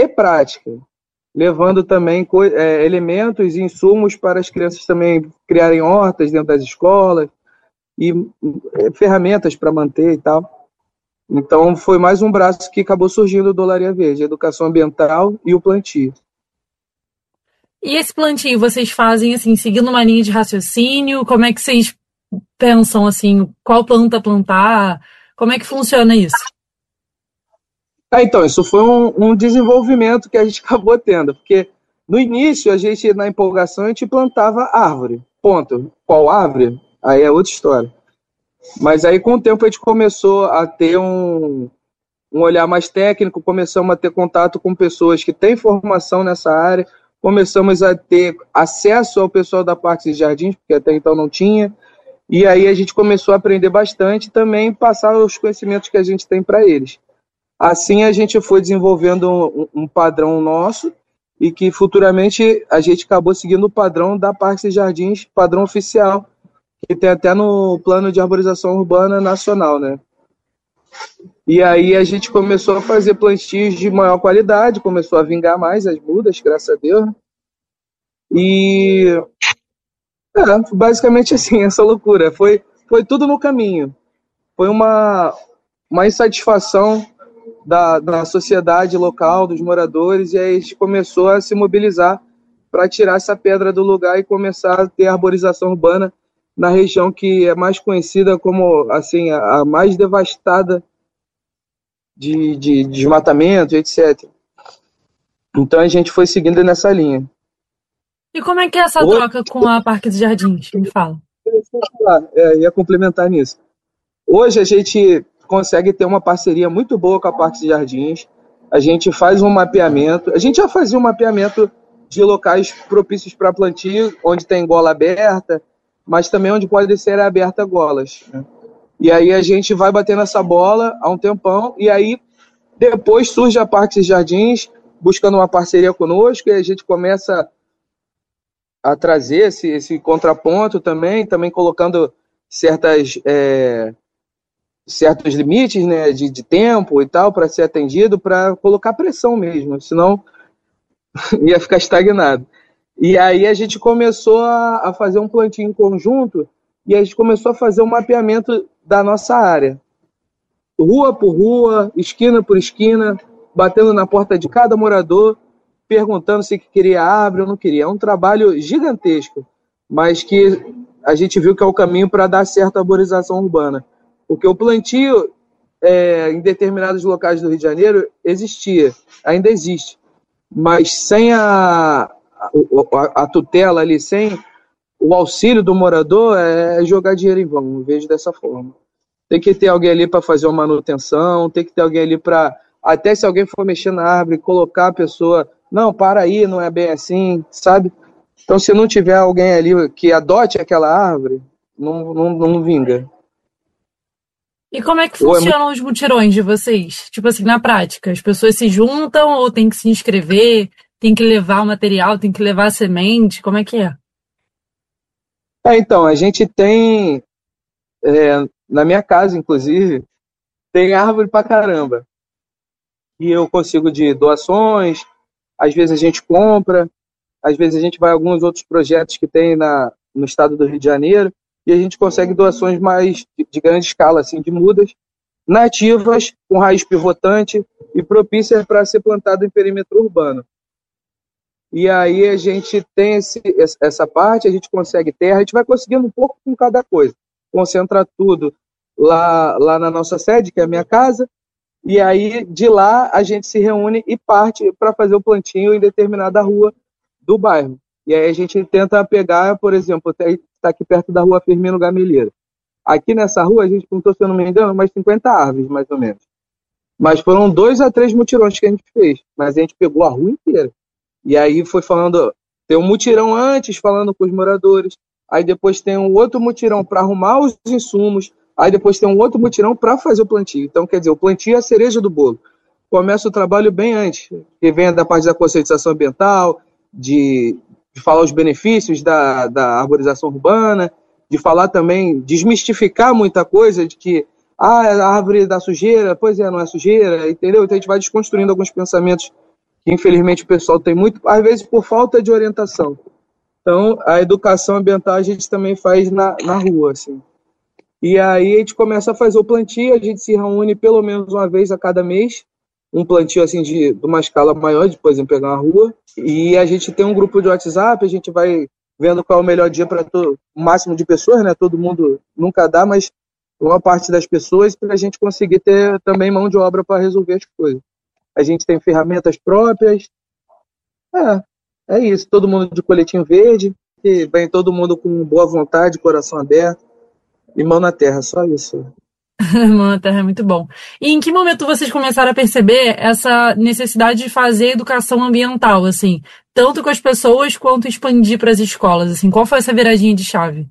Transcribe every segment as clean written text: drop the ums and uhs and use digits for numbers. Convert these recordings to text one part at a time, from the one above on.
e prática, levando também elementos e insumos para as crianças também criarem hortas dentro das escolas e ferramentas para manter e tal. Então, foi mais um braço que acabou surgindo do Olaria Verde, a educação ambiental e o plantio. E esse plantio vocês fazem, assim, seguindo uma linha de raciocínio? Como é que vocês pensam, assim, qual planta plantar? Como é que funciona isso? Então, isso foi um desenvolvimento que a gente acabou tendo, porque no início, a gente, na empolgação, a gente plantava árvore, ponto. Qual árvore? Aí é outra história. Mas aí, com o tempo, a gente começou a ter um olhar mais técnico, começamos a ter contato com pessoas que têm formação nessa área, começamos a ter acesso ao pessoal da parte de jardins, porque até então não tinha, e aí a gente começou a aprender bastante e também passar os conhecimentos que a gente tem para eles. Assim, a gente foi desenvolvendo um padrão nosso e que futuramente a gente acabou seguindo o padrão da Parques e Jardins, padrão oficial, que tem até no Plano de Arborização Urbana Nacional, né? E aí a gente começou a fazer plantios de maior qualidade, começou a vingar mais as mudas, graças a Deus. E basicamente assim, essa loucura. Foi tudo no caminho. Foi uma insatisfação da sociedade local, dos moradores, e aí a gente começou a se mobilizar para tirar essa pedra do lugar e começar a ter arborização urbana na região que é mais conhecida como assim, a mais devastada de desmatamento, etc. Então a gente foi seguindo nessa linha. E como é que é essa troca com a Parques e Jardins? Me fala. Ia complementar nisso. Hoje a gente consegue ter uma parceria muito boa com a Parques e Jardins. A gente faz um mapeamento. A gente já fazia um mapeamento de locais propícios para plantio, onde tem gola aberta, mas também onde pode ser aberta golas, né? E aí a gente vai batendo essa bola há um tempão, e aí depois surge a Parques e Jardins buscando uma parceria conosco, e a gente começa a trazer esse contraponto também colocando certos limites, né, de tempo e tal para ser atendido, para colocar pressão mesmo, senão ia ficar estagnado. E aí a gente começou a fazer um plantio em conjunto e a gente começou a fazer um mapeamento da nossa área. Rua por rua, esquina por esquina, batendo na porta de cada morador, perguntando se queria árvore ou não queria. É um trabalho gigantesco, mas que a gente viu que é o caminho para dar certa arborização urbana. Porque o plantio em determinados locais do Rio de Janeiro existia, ainda existe. Mas sem a tutela ali, sem o auxílio do morador, é jogar dinheiro em vão, eu vejo dessa forma. Tem que ter alguém ali para fazer uma manutenção, tem que ter alguém ali para, até se alguém for mexer na árvore, colocar a pessoa, não, para aí, não é bem assim, sabe? Então, se não tiver alguém ali que adote aquela árvore, não vinga. E como é que funcionam os mutirões de vocês? Tipo assim, na prática, as pessoas se juntam ou tem que se inscrever, tem que levar o material, tem que levar a semente, como é que é? Então, a gente tem, na minha casa, inclusive, tem árvore pra caramba. E eu consigo de doações, às vezes a gente compra, às vezes a gente vai a alguns outros projetos que tem no estado do Rio de Janeiro, e a gente consegue doações mais de grande escala, assim, de mudas nativas, com raiz pivotante e propícias para ser plantada em perímetro urbano. E aí a gente tem essa parte, a gente consegue terra, a gente vai conseguindo um pouco com cada coisa. Concentra tudo lá na nossa sede, que é a minha casa, e aí de lá a gente se reúne e parte para fazer o plantio em determinada rua do bairro. E aí a gente tenta pegar, por exemplo, está aqui perto da rua Firmino Gameleira. Aqui nessa rua a gente plantou, se eu não me engano, umas 50 árvores, mais ou menos. Mas foram 2 a 3 mutirões que a gente fez, mas a gente pegou a rua inteira. E aí foi falando, tem um mutirão antes, falando com os moradores, aí depois tem um outro mutirão para arrumar os insumos, aí depois tem um outro mutirão para fazer o plantio. Então, quer dizer, o plantio é a cereja do bolo. Começa o trabalho bem antes, que vem da parte da conscientização ambiental, de falar os benefícios da arborização urbana, de falar também, desmistificar muita coisa, de que a árvore dá sujeira, pois é, não é sujeira, entendeu? Então a gente vai desconstruindo alguns pensamentos que infelizmente o pessoal tem muito, às vezes por falta de orientação. Então, a educação ambiental a gente também faz na rua, assim. E aí a gente começa a fazer o plantio, a gente se reúne pelo menos uma vez a cada mês, um plantio assim de uma escala maior, de, por exemplo, pegar uma rua, e a gente tem um grupo de WhatsApp, a gente vai vendo qual é o melhor dia para o máximo de pessoas, né? Todo mundo nunca dá, mas uma parte das pessoas, para a gente conseguir ter também mão de obra para resolver as coisas. A gente tem ferramentas próprias, é isso, todo mundo de coletinho verde, e vem todo mundo com boa vontade, coração aberto, e mão na terra, só isso. Mano, a Terra é muito bom. E em que momento vocês começaram a perceber essa necessidade de fazer educação ambiental, assim, tanto com as pessoas quanto expandir para as escolas, assim? Qual foi essa viradinha de chave?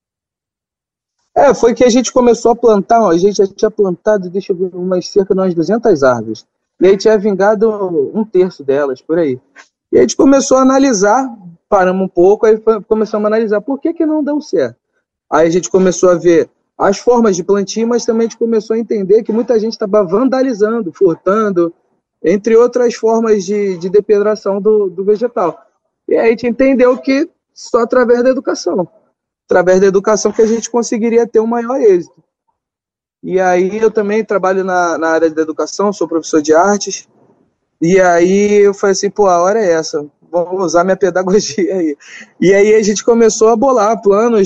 Foi que a gente começou a plantar, ó, a gente já tinha plantado, deixa eu ver, cerca de umas 200 árvores. E aí tinha vingado um terço delas, por aí. E a gente começou a analisar, paramos um pouco, aí começamos a analisar por que não deu certo. Aí a gente começou a ver as formas de plantio, mas também a gente começou a entender que muita gente estava vandalizando, furtando, entre outras formas de depredação do vegetal. E aí a gente entendeu que só através da educação que a gente conseguiria ter um maior êxito. E aí eu também trabalho na área da educação, sou professor de artes, e aí eu falei assim, pô, a hora é essa, vou usar minha pedagogia aí. E aí a gente começou a bolar planos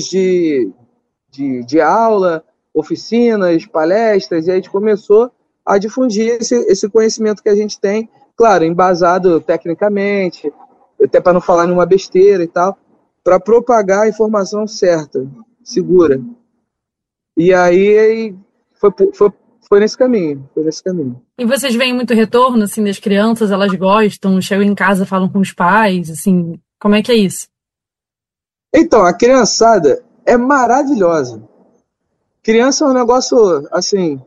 de aula, oficinas, palestras, e aí a gente começou a difundir esse conhecimento que a gente tem, claro, embasado tecnicamente, até para não falar nenhuma besteira e tal, para propagar a informação certa, segura. E aí foi nesse caminho, foi nesse caminho. E vocês veem muito retorno, assim, das crianças, elas gostam, chegam em casa, falam com os pais, assim, como é que é isso? Então, a criançada é maravilhosa. Criança é um negócio, assim,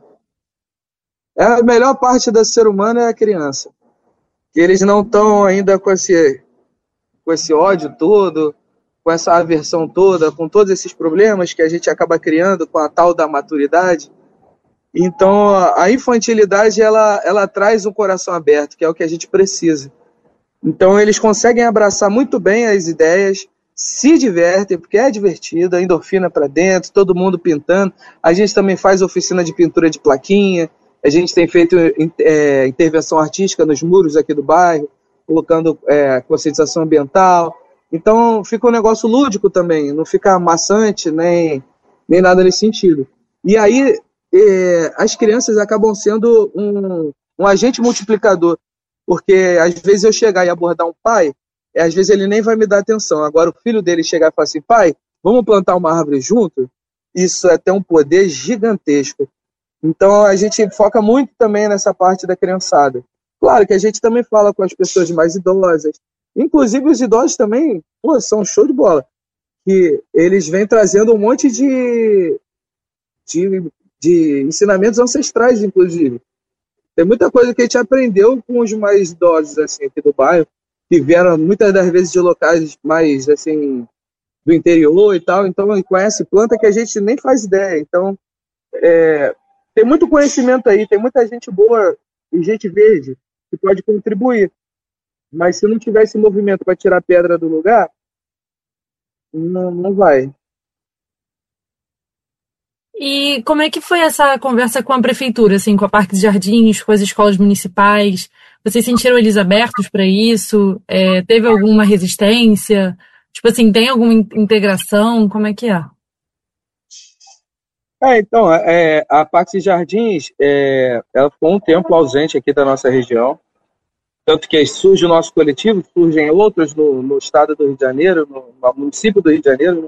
a melhor parte do ser humano é a criança. Eles não estão ainda com esse ódio todo, com essa aversão toda, com todos esses problemas que a gente acaba criando com a tal da maturidade. Então, a infantilidade, ela traz um coração aberto, que é o que a gente precisa. Então, eles conseguem abraçar muito bem as ideias, se divertem, porque é divertido, a endorfina para dentro, todo mundo pintando. A gente também faz oficina de pintura de plaquinha, a gente tem feito intervenção artística nos muros aqui do bairro, colocando conscientização ambiental. Então, fica um negócio lúdico também, não fica maçante, nem nada nesse sentido. E aí, as crianças acabam sendo um agente multiplicador, porque às vezes eu chegar e abordar um pai, às vezes ele nem vai me dar atenção. Agora, o filho dele chegar e falar assim, pai, vamos plantar uma árvore junto? Isso é ter um poder gigantesco. Então, a gente foca muito também nessa parte da criançada. Claro que a gente também fala com as pessoas mais idosas. Inclusive, os idosos também, pô, são show de bola. Que eles vêm trazendo um monte de ensinamentos ancestrais, inclusive. Tem muita coisa que a gente aprendeu com os mais idosos, assim, aqui do bairro, que vieram muitas das vezes de locais mais, assim, do interior e tal. Então, conhece planta que a gente nem faz ideia. Então, tem muito conhecimento aí, tem muita gente boa e gente verde que pode contribuir. Mas se não tiver esse movimento para tirar a pedra do lugar, não vai. E como é que foi essa conversa com a prefeitura, assim, com a Parque dos Jardins, com as escolas municipais? Vocês sentiram eles abertos para isso? Teve alguma resistência? Tipo assim, tem alguma integração? Como é que é? Então, a Parque de Jardins, ela ficou um tempo ausente aqui da nossa região, tanto que surge o nosso coletivo, surgem outros no estado do Rio de Janeiro, no município do Rio de Janeiro, né?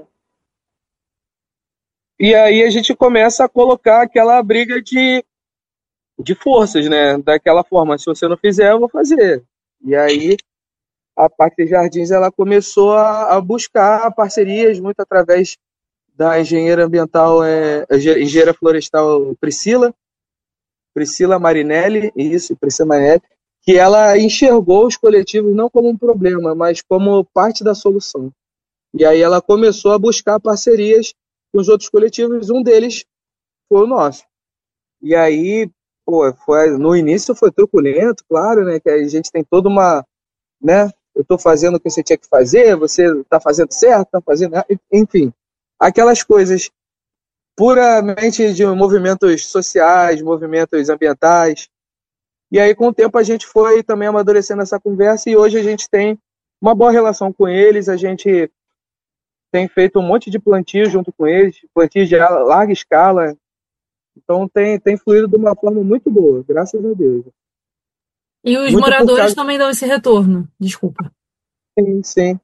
E aí a gente começa a colocar aquela briga de forças, né? Daquela forma, se você não fizer, eu vou fazer. E aí a Parque de Jardins ela começou a buscar parcerias muito através da engenheira ambiental, engenheira florestal Priscila Marinelli, Priscila Marinelli, que ela enxergou os coletivos não como um problema, mas como parte da solução. E aí ela começou a buscar parcerias com os outros coletivos, um deles foi o nosso. E aí pô, no início foi truculento, claro, né? Que a gente tem toda uma, né? Eu estou fazendo o que você tinha que fazer, você está fazendo certo, está fazendo, enfim, aquelas coisas puramente de movimentos sociais, movimentos ambientais. E aí, com o tempo, a gente foi também amadurecendo essa conversa e hoje a gente tem uma boa relação com eles, a gente tem feito um monte de plantio junto com eles, plantio de larga escala, então tem fluído de uma forma muito boa, graças a Deus. E os Muito por moradores causa. também dão esse retorno. Desculpa. Sim, sim,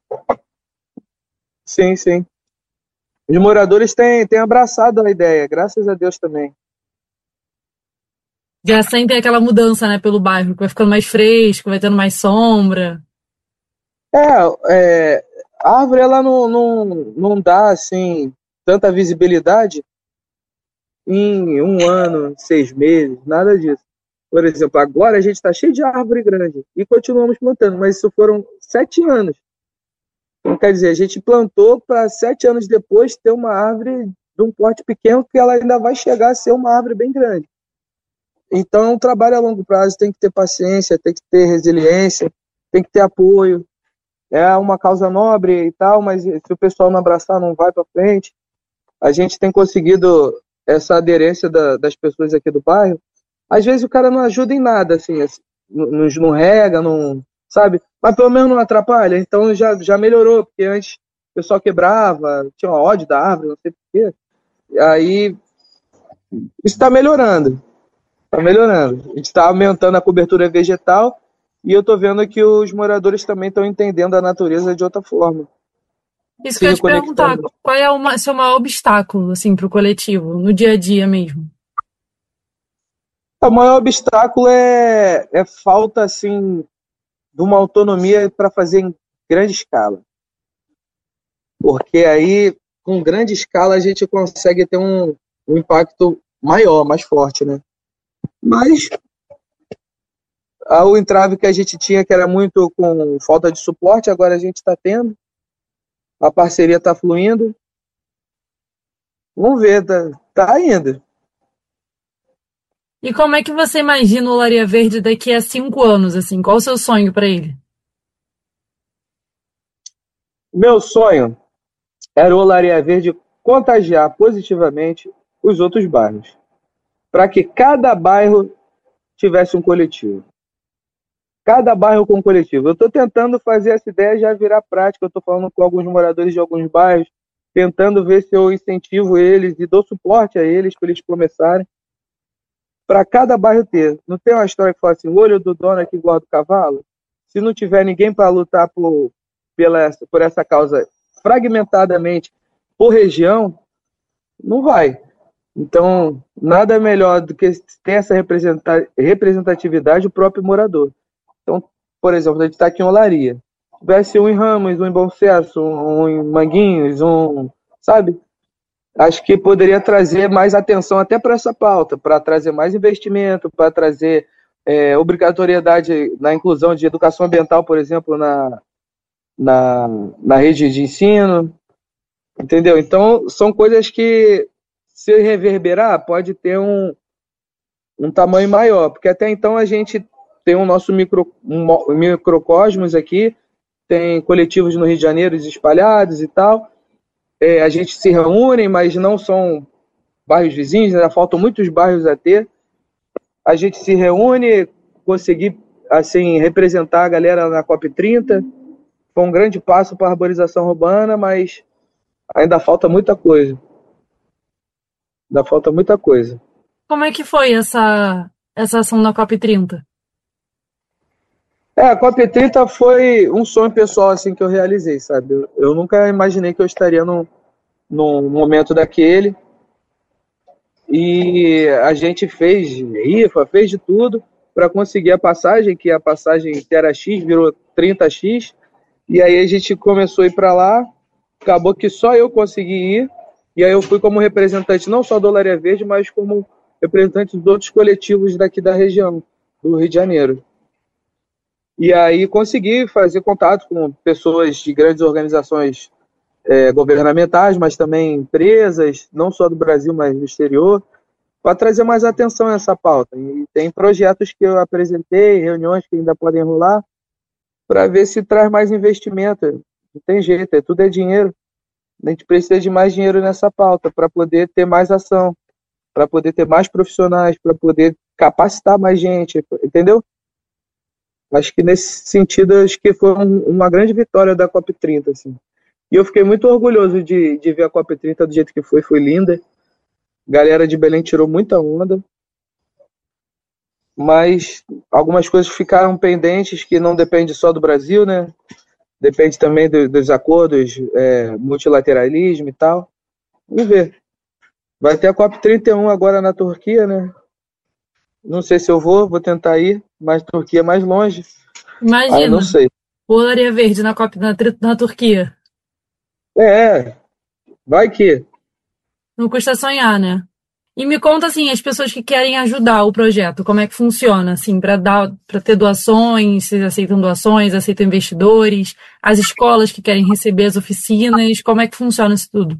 sim, sim. Os moradores têm abraçado a ideia, graças a Deus também. Já sentem aquela mudança, né, pelo bairro, que vai ficando mais fresco, vai tendo mais sombra. A árvore ela não dá assim tanta visibilidade em um ano, 6 meses, nada disso. Por exemplo, agora a gente está cheio de árvore grande e continuamos plantando, mas isso foram 7 anos. Então, quer dizer, a gente plantou para 7 anos depois ter uma árvore de um porte pequeno que ela ainda vai chegar a ser uma árvore bem grande. Então, é um trabalho a longo prazo, tem que ter paciência, tem que ter resiliência, tem que ter apoio. É uma causa nobre e tal, mas se o pessoal não abraçar, não vai para frente. A gente tem conseguido essa aderência das pessoas aqui do bairro. Às vezes o cara não ajuda em nada, assim, não rega, não, sabe? Mas pelo menos não atrapalha, então já melhorou, porque antes o pessoal quebrava, tinha um ódio da árvore, não sei por quê. Aí isso está melhorando, está melhorando. A gente está aumentando a cobertura vegetal e eu estou vendo que os moradores também estão entendendo a natureza de outra forma, Isso que se eu ia te perguntar, reconectando. qual é o seu maior obstáculo, assim, para o coletivo, no dia a dia mesmo? O maior obstáculo é falta, assim, de uma autonomia para fazer em grande escala. Porque aí, com grande escala, a gente consegue ter um impacto maior, mais forte, né? Mas o entrave que a gente tinha, que era muito com falta de suporte, agora a gente está tendo. A parceria está fluindo. Vamos ver, tá indo. E como é que você imagina o Laria Verde daqui a 5 anos, assim? Qual o seu sonho para ele? Meu sonho era o Olaria Verde contagiar positivamente os outros bairros, para que cada bairro tivesse um coletivo. Cada bairro com um coletivo. Eu estou tentando fazer essa ideia já virar prática. Eu estou falando com alguns moradores de alguns bairros, tentando ver se eu incentivo eles e dou suporte a eles para eles começarem. Para cada bairro ter. Não tem uma história que fala assim: o olho do dono é que engorda o cavalo? Se não tiver ninguém para lutar por essa causa fragmentadamente por região, não vai. Então, nada melhor do que ter essa representatividade do próprio morador. Então, por exemplo, a gente está aqui em Olaria. Se tivesse um em Ramos, um em Bom Sucesso, um em Manguinhos, sabe? Acho que poderia trazer mais atenção até para essa pauta, para trazer mais investimento, para trazer obrigatoriedade na inclusão de educação ambiental, por exemplo, na, na rede de ensino, entendeu? Então, são coisas que, se reverberar, pode ter um tamanho maior, porque até então a gente tem o nosso microcosmos aqui, tem coletivos no Rio de Janeiro espalhados e tal, a gente se reúne, mas não são bairros vizinhos, ainda faltam muitos bairros a ter. A gente se reúne, conseguir assim, representar a galera na COP30, foi um grande passo para a arborização urbana, mas ainda falta muita coisa. Ainda falta muita coisa. Como é que foi essa ação na COP30? A COP30 foi um sonho pessoal assim que eu realizei, sabe? Eu nunca imaginei que eu estaria num momento daquele. E a gente fez rifa, fez de tudo para conseguir a passagem, que a passagem que era X virou 30X. E aí a gente começou a ir para lá, acabou que só eu consegui ir. E aí eu fui como representante não só do Olaria Verde, mas como representante dos outros coletivos daqui da região, do Rio de Janeiro. E aí consegui fazer contato com pessoas de grandes organizações governamentais, mas também empresas, não só do Brasil, mas do exterior. para trazer mais atenção a essa pauta. E tem projetos que eu apresentei, reuniões que ainda podem rolar, para ver se traz mais investimento. Não tem jeito, tudo é dinheiro. A gente precisa de mais dinheiro nessa pauta para poder ter mais ação, para poder ter mais profissionais, para poder capacitar mais gente, entendeu? Acho que nesse sentido, acho que foi uma grande vitória da COP30, assim. E eu fiquei muito orgulhoso de ver a COP30 do jeito que foi linda. A galera de Belém tirou muita onda, mas algumas coisas ficaram pendentes que não depende só do Brasil, né? Depende também dos acordos, multilateralismo e tal. Vamos ver. Vai ter a COP31 agora na Turquia, né? Não sei se eu vou tentar ir, mas Turquia é mais longe. Imagina, aí não sei. o Olaria Verde na COP na Turquia. Vai que. Não custa sonhar, né? E me conta, assim, as pessoas que querem ajudar o projeto, como é que funciona, assim, para ter doações, vocês aceitam doações, aceitam investidores, as escolas que querem receber as oficinas, como é que funciona isso tudo?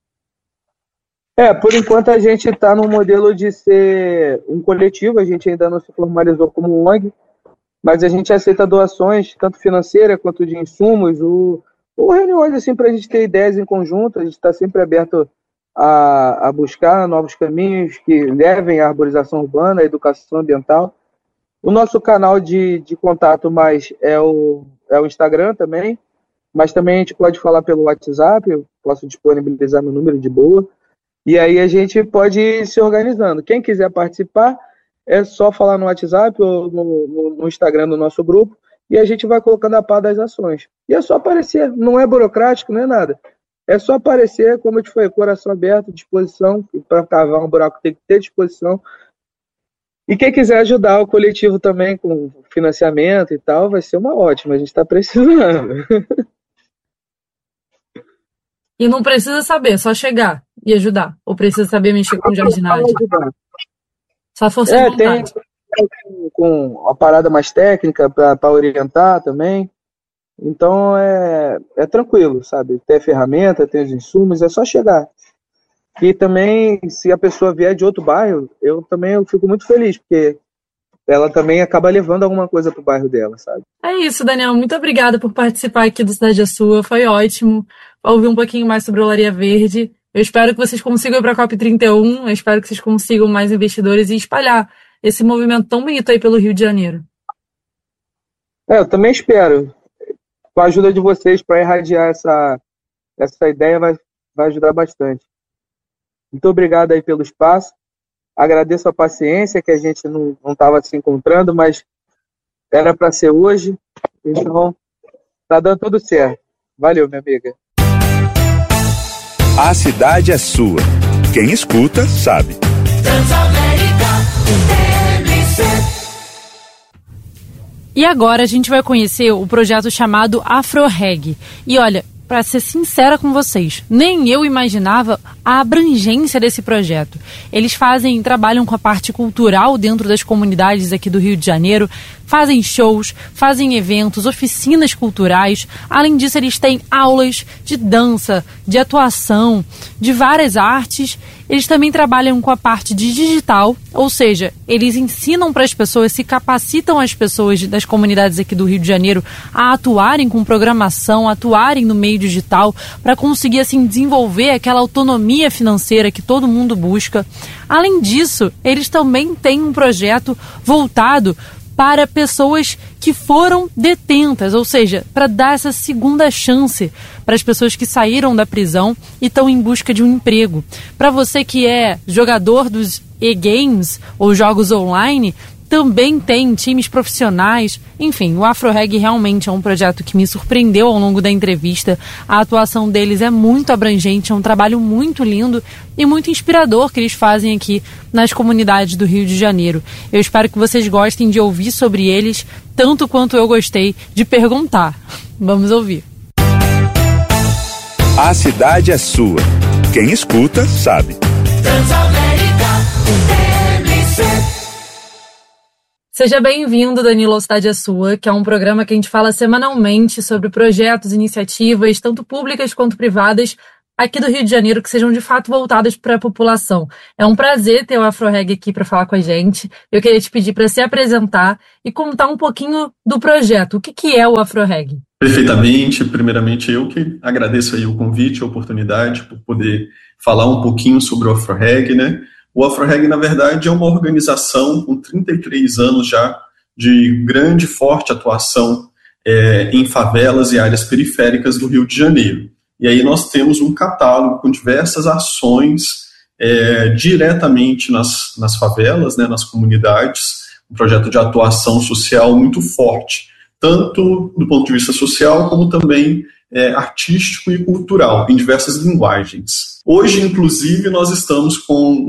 Por enquanto a gente está no modelo de ser um coletivo, a gente ainda não se formalizou como um ONG, mas a gente aceita doações, tanto financeiras quanto de insumos, ou reuniões assim, para a gente ter ideias em conjunto. A gente está sempre aberto a buscar novos caminhos que levem à arborização urbana, à educação ambiental. O nosso canal de contato mais é o Instagram também, mas também a gente pode falar pelo WhatsApp, eu posso disponibilizar meu número de boa. E aí a gente pode ir se organizando. Quem quiser participar, é só falar no WhatsApp ou no Instagram do nosso grupo, e a gente vai colocando a par das ações. E é só aparecer, não é burocrático, não é nada. É só aparecer, como eu te falei, coração aberto, disposição, para cavar um buraco tem que ter disposição. E quem quiser ajudar o coletivo também com financiamento e tal, vai ser uma ótima, a gente está precisando. E não precisa saber, só chegar e ajudar. Ou precisa saber mexer com jardinagem. Só força de vontade. Tem com a parada mais técnica para orientar também. Então é tranquilo, sabe? Tem a ferramenta, tem os insumos, é só chegar. E também, se a pessoa vier de outro bairro, eu fico muito feliz, porque ela também acaba levando alguma coisa pro bairro dela, sabe? É isso, Daniel. Muito obrigada por participar aqui do Cidade é Sua. Foi ótimo ouvir um pouquinho mais sobre a Olaria Verde. Eu espero que vocês consigam ir para a COP31. Eu espero que vocês consigam mais investidores e espalhar esse movimento tão bonito aí pelo Rio de Janeiro. Eu também espero. Com a ajuda de vocês para irradiar essa ideia vai ajudar bastante. Muito obrigado aí pelo espaço. Agradeço a paciência, que a gente não estava se encontrando, mas era para ser hoje. Então, tá dando tudo certo. Valeu, minha amiga. A cidade é sua. Quem escuta, sabe. E agora a gente vai conhecer o projeto chamado AfroReg. E olha, para ser sincera com vocês, nem eu imaginava a abrangência desse projeto. Eles trabalham com a parte cultural dentro das comunidades aqui do Rio de Janeiro, fazem shows, fazem eventos, oficinas culturais. Além disso, eles têm aulas de dança, de atuação, de várias artes. Eles também trabalham com a parte de digital, ou seja, eles ensinam para as pessoas, se capacitam as pessoas das comunidades aqui do Rio de Janeiro a atuarem com programação, atuarem no meio digital, para conseguir assim desenvolver aquela autonomia financeira que todo mundo busca. Além disso, eles também têm um projeto voltado para pessoas que foram detentas, ou seja, para dar essa segunda chance para as pessoas que saíram da prisão e estão em busca de um emprego. Para você que é jogador dos e-games ou jogos online, também tem times profissionais. Enfim, o AfroReg realmente é um projeto que me surpreendeu ao longo da entrevista. A atuação deles é muito abrangente, é um trabalho muito lindo e muito inspirador que eles fazem aqui nas comunidades do Rio de Janeiro. Eu espero que vocês gostem de ouvir sobre eles, tanto quanto eu gostei de perguntar. Vamos ouvir. A cidade é sua. Quem escuta, sabe. Seja bem-vindo, Danilo, ao Cidade é Sua, que é um programa que a gente fala semanalmente sobre projetos, iniciativas, tanto públicas quanto privadas, aqui do Rio de Janeiro que sejam de fato voltadas para a população. É um prazer ter o AfroReg aqui para falar com a gente. Eu queria te pedir para se apresentar e contar um pouquinho do projeto. O que é o AfroReg? Perfeitamente. Primeiramente, eu que agradeço aí o convite, a oportunidade por poder falar um pouquinho sobre o AfroReg, né? O AfroReg, na verdade, é uma organização com 33 anos já de grande e forte atuação em favelas e áreas periféricas do Rio de Janeiro. E aí nós temos um catálogo com diversas ações diretamente nas favelas, né, nas comunidades, um projeto de atuação social muito forte, tanto do ponto de vista social, como também artístico e cultural, em diversas linguagens. Hoje, inclusive, nós estamos com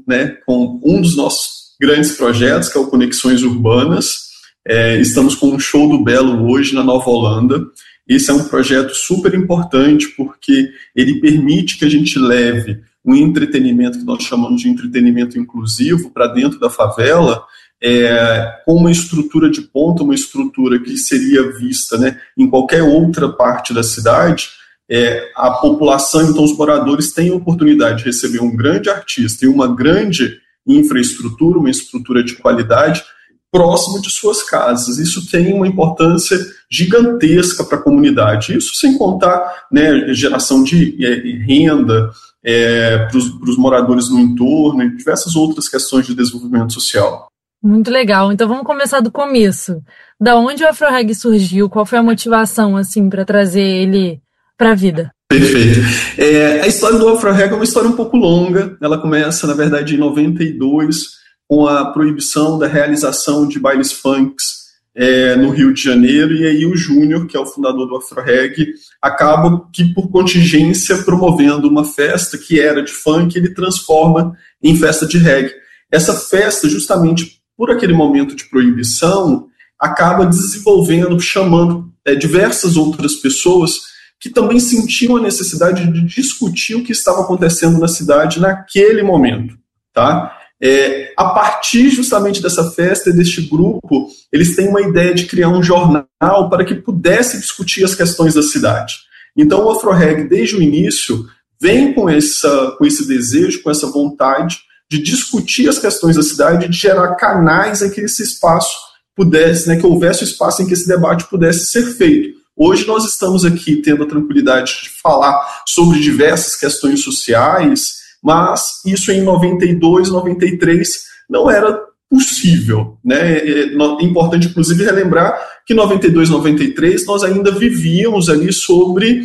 um dos nossos grandes projetos, que é o Conexões Urbanas. Estamos com um show do Belo hoje na Nova Holanda. Esse é um projeto super importante porque ele permite que a gente leve um entretenimento que nós chamamos de entretenimento inclusivo para dentro da favela, com uma estrutura de ponta, uma estrutura que seria vista, né, em qualquer outra parte da cidade. A população, então os moradores têm a oportunidade de receber um grande artista e uma grande infraestrutura, uma estrutura de qualidade próximo de suas casas. Isso tem uma importância gigantesca para a comunidade. Isso sem contar, né, geração de renda para os moradores no entorno e diversas outras questões de desenvolvimento social. Muito legal. Então vamos começar do começo. Da onde o AfroReg surgiu? Qual foi a motivação assim para trazer ele para a vida? Perfeito. A história do AfroReg é uma história um pouco longa. Ela começa, na verdade, em 92, com a proibição da realização de bailes funks no Rio de Janeiro, e aí o Júnior, que é o fundador do AfroReg, acaba que, por contingência, promovendo uma festa que era de funk, ele transforma em festa de reggae. Essa festa, justamente por aquele momento de proibição, acaba desenvolvendo, chamando diversas outras pessoas que também sentiam a necessidade de discutir o que estava acontecendo na cidade naquele momento, tá? A partir justamente dessa festa e deste grupo, eles têm uma ideia de criar um jornal para que pudesse discutir as questões da cidade. Então o AfroReg, desde o início, vem com esse desejo, com essa vontade de discutir as questões da cidade, de gerar canais em que esse espaço pudesse, né, que houvesse um espaço em que esse debate pudesse ser feito. Hoje nós estamos aqui tendo a tranquilidade de falar sobre diversas questões sociais, mas isso em 92, 93 não era possível, né? É importante, inclusive, relembrar que em 92, 93 nós ainda vivíamos ali sobre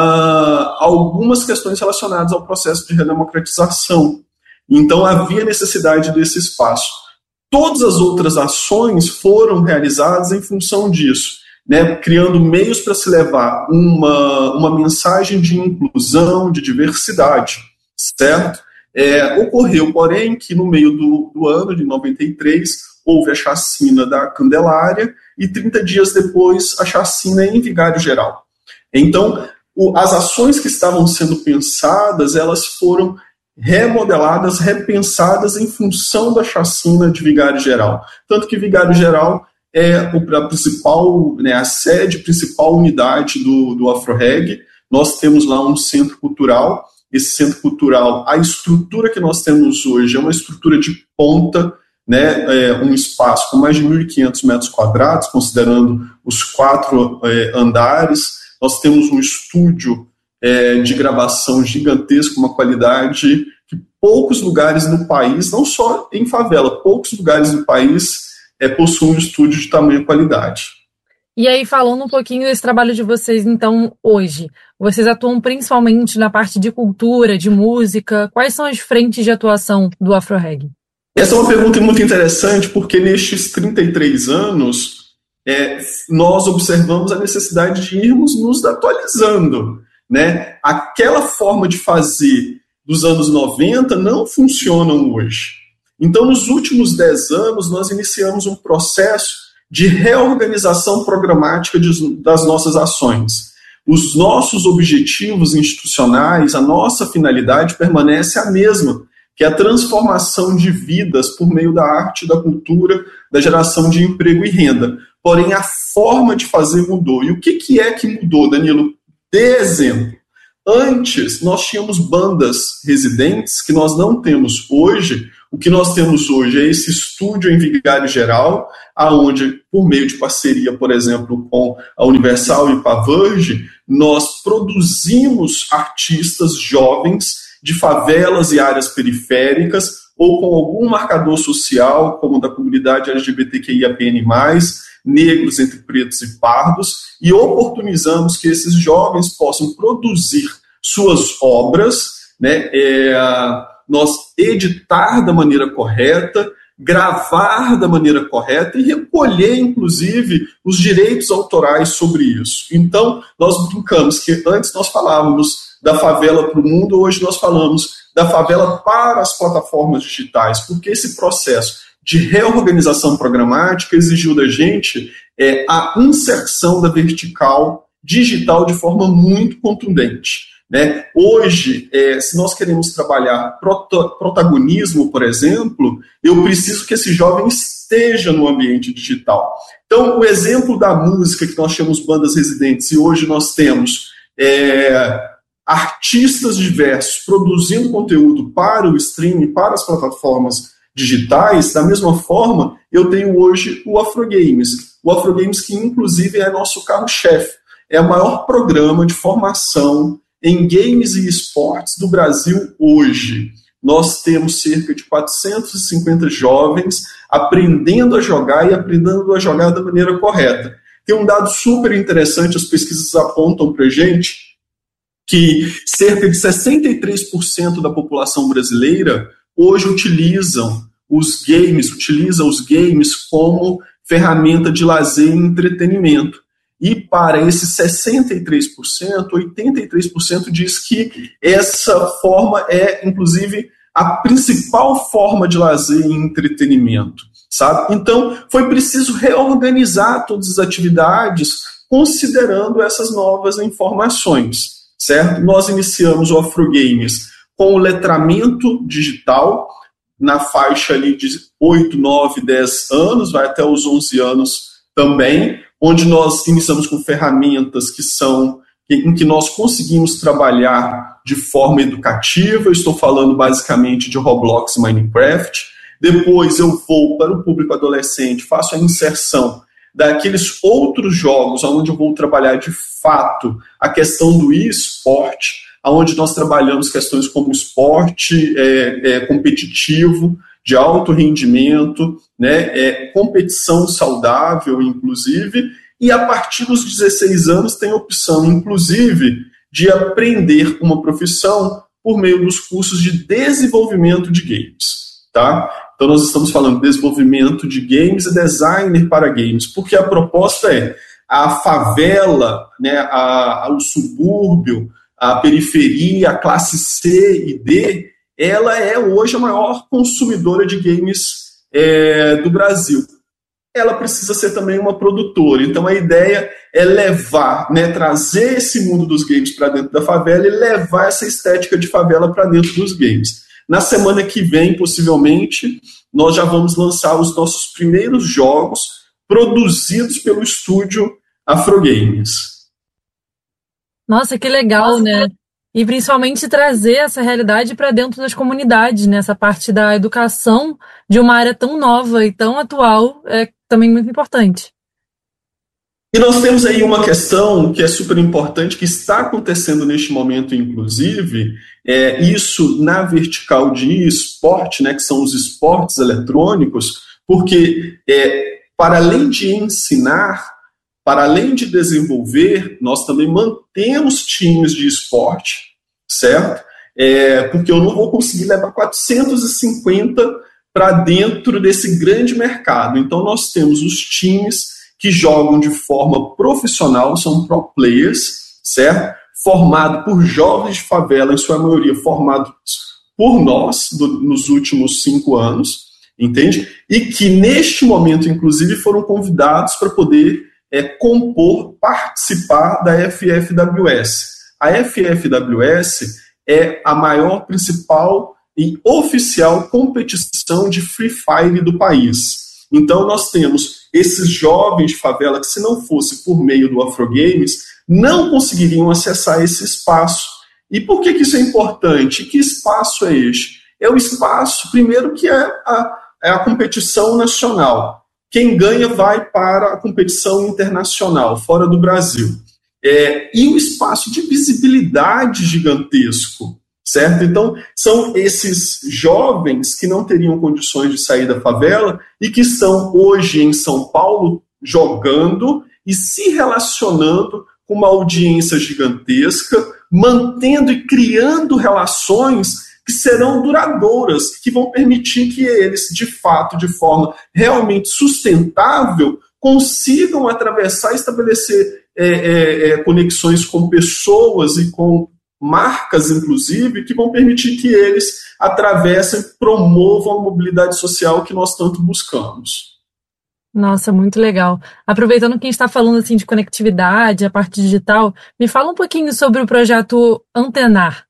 algumas questões relacionadas ao processo de redemocratização. Então havia necessidade desse espaço. Todas as outras ações foram realizadas em função disso, né? Criando meios para se levar uma mensagem de inclusão, de diversidade, certo? Ocorreu, porém, que no meio do ano de 93 houve a chacina da Candelária e 30 dias depois a chacina em Vigário Geral. Então, as ações que estavam sendo pensadas, elas foram remodeladas, repensadas em função da chacina de Vigário Geral. Tanto que Vigário Geral é a principal, né, a sede, principal unidade do AfroReg. Nós temos lá um centro cultural. Esse centro cultural, a estrutura que nós temos hoje é uma estrutura de ponta, né, um espaço com mais de 1.500 metros quadrados, considerando os 4 andares. Nós temos um estúdio de gravação gigantesco, uma qualidade que poucos lugares no país, não só em favela, poucos lugares no país possuem um estúdio de tamanha qualidade. E aí, falando um pouquinho desse trabalho de vocês, então, hoje, vocês atuam principalmente na parte de cultura, de música. Quais são as frentes de atuação do AfroReg? Essa é uma pergunta muito interessante, porque nestes 33 anos, nós observamos a necessidade de irmos nos atualizando, né? Aquela forma de fazer dos anos 90 não funcionam hoje. Então, nos últimos 10 anos, nós iniciamos um processo de reorganização programática das nossas ações. Os nossos objetivos institucionais, a nossa finalidade permanece a mesma, que é a transformação de vidas por meio da arte, da cultura, da geração de emprego e renda. Porém, a forma de fazer mudou. E o que é que mudou, Danilo? Dê exemplo. Antes, nós tínhamos bandas residentes que nós não temos hoje. O que nós temos hoje é esse estúdio em Vigário Geral, aonde, por meio de parceria, por exemplo, com a Universal e Paverge, nós produzimos artistas jovens de favelas e áreas periféricas, ou com algum marcador social, como da comunidade LGBTQIAPN+, negros entre pretos e pardos, e oportunizamos que esses jovens possam produzir suas obras, né, nós editar da maneira correta, gravar da maneira correta e recolher, inclusive, os direitos autorais sobre isso. Então, nós brincamos que antes nós falávamos da favela para o mundo, hoje nós falamos da favela para as plataformas digitais, porque esse processo de reorganização programática exigiu da gente a inserção da vertical digital de forma muito contundente. Né? Hoje, se nós queremos trabalhar protagonismo, por exemplo, eu preciso que esse jovem esteja no ambiente digital. Então, o exemplo da música, que nós tínhamos bandas residentes, e hoje nós temos artistas diversos produzindo conteúdo para o streaming, para as plataformas digitais, da mesma forma, eu tenho hoje o Afrogames. O Afrogames, que inclusive é nosso carro-chefe, é o maior programa de formação em games e esportes do Brasil hoje. Nós temos cerca de 450 jovens aprendendo a jogar e aprendendo a jogar da maneira correta. Tem um dado super interessante, as pesquisas apontam para a gente que cerca de 63% da população brasileira hoje utilizam os games como ferramenta de lazer e entretenimento. E para esses 63%, 83% diz que essa forma é, inclusive, a principal forma de lazer e entretenimento, sabe? Então, foi preciso reorganizar todas as atividades considerando essas novas informações, certo? Nós iniciamos o Afrogames com o letramento digital, na faixa ali de 8, 9, 10 anos, vai até os 11 anos também, onde nós iniciamos com ferramentas em que nós conseguimos trabalhar de forma educativa. Estou falando basicamente de Roblox e Minecraft. Depois eu vou para o público adolescente, faço a inserção daqueles outros jogos onde eu vou trabalhar de fato a questão do esporte, onde nós trabalhamos questões como esporte competitivo, de alto rendimento, né, competição saudável, inclusive, e a partir dos 16 anos tem a opção, inclusive, de aprender uma profissão por meio dos cursos de desenvolvimento de games, tá? Então nós estamos falando de desenvolvimento de games e designer para games, porque a proposta é a favela, né, o subúrbio, a periferia, a classe C e D, ela é hoje a maior consumidora de games do Brasil. Ela precisa ser também uma produtora. Então a ideia é levar, né, trazer esse mundo dos games para dentro da favela e levar essa estética de favela para dentro dos games. Na semana que vem, possivelmente, nós já vamos lançar os nossos primeiros jogos produzidos pelo estúdio Afrogames. Nossa, que legal, né? E principalmente trazer essa realidade para dentro das comunidades, né? Essa parte da educação de uma área tão nova e tão atual é também muito importante. E nós temos aí uma questão que é super importante, que está acontecendo neste momento, inclusive, isso na vertical de esporte, né, que são os esportes eletrônicos, porque para além de ensinar, para além de desenvolver, nós também mantemos times de esporte, certo? Porque eu não vou conseguir levar 450 para dentro desse grande mercado. Então, nós temos os times que jogam de forma profissional, são pro players, certo? Formado por jovens de favela, em sua maioria formados por nós, nos últimos 5 anos, entende? E que, neste momento, inclusive, foram convidados para poder participar da FFWS. A FFWS é a maior, principal e oficial competição de Free Fire do país. Então nós temos esses jovens de favela que, se não fosse por meio do Afrogames, não conseguiriam acessar esse espaço. E por que isso é importante? Que espaço é este? É o espaço, primeiro, que é a competição nacional. Quem ganha vai para a competição internacional, fora do Brasil. E o espaço de visibilidade gigantesco, certo? Então, são esses jovens que não teriam condições de sair da favela e que estão hoje em São Paulo jogando e se relacionando com uma audiência gigantesca, mantendo e criando relações que serão duradouras, que vão permitir que eles, de fato, de forma realmente sustentável, consigam atravessar e estabelecer conexões com pessoas e com marcas, inclusive, que vão permitir que eles atravessem, promovam a mobilidade social que nós tanto buscamos. Nossa, muito legal. Aproveitando que a gente está falando assim, de conectividade, a parte digital, me fala um pouquinho sobre o projeto Antenar.